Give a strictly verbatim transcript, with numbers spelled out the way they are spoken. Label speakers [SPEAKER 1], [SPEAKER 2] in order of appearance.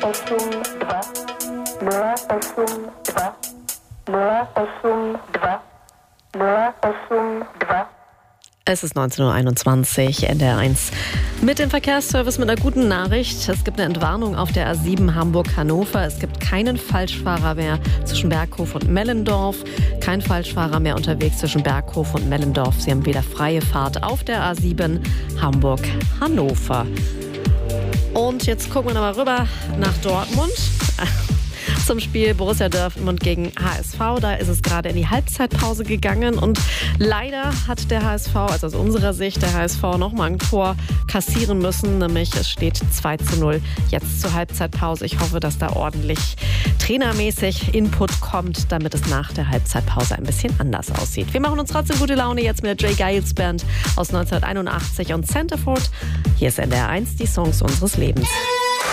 [SPEAKER 1] Es ist neunzehn Uhr einundzwanzig, N D R eins mit dem Verkehrsservice mit einer guten Nachricht. Es gibt eine Entwarnung auf der A sieben Hamburg-Hannover. Es gibt keinen Falschfahrer mehr zwischen Berghof und Mellendorf. Kein Falschfahrer mehr unterwegs zwischen Berghof und Mellendorf. Sie haben wieder freie Fahrt auf der A sieben Hamburg-Hannover. Und jetzt gucken wir nochmal rüber nach Dortmund. Zum Spiel Borussia Dortmund gegen H S V. Da ist es gerade in die Halbzeitpause gegangen und leider hat der H S V, also aus unserer Sicht der H S V, nochmal ein Tor kassieren müssen, nämlich es steht zwei zu null jetzt zur Halbzeitpause. Ich hoffe, dass da ordentlich trainermäßig Input kommt, damit es nach der Halbzeitpause ein bisschen anders aussieht. Wir machen uns trotzdem gute Laune jetzt mit der Jay Giles Band aus neunzehnhunderteinundachtzig und Centerfold. Hier ist N D R eins, die Songs unseres Lebens.